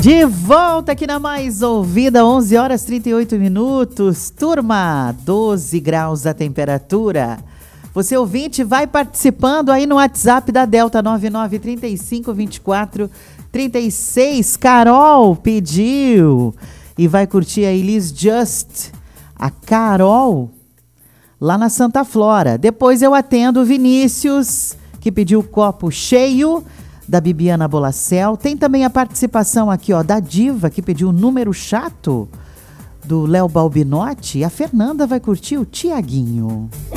De volta aqui na Mais Ouvida, 11 horas 38 minutos. Turma, 12 graus a temperatura. Você ouvinte, vai participando aí no WhatsApp da Delta 99352436. Carol pediu e vai curtir a Elis Just, a Carol, lá na Santa Flora. Depois eu atendo o Vinícius, que pediu o copo cheio, da Bibiana Bolacel. Tem também a participação aqui, ó, da Diva, que pediu o número chato, do Léo Balbinotti. A Fernanda vai curtir o Tiaguinho.